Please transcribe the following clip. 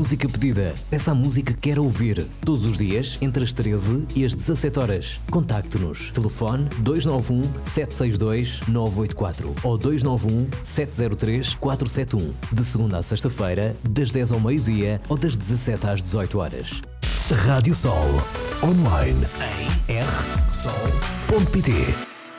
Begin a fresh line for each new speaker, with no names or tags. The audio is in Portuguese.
música pedida. Peça a música que quer ouvir. Todos os dias, entre as 13 e as 17 horas. Contacte-nos. Telefone 291 762 984 ou 291 703 471. De segunda à sexta-feira, das 10 ao meio-dia ou das 17 às 18 horas. Rádio Sol. Online em rsol.pt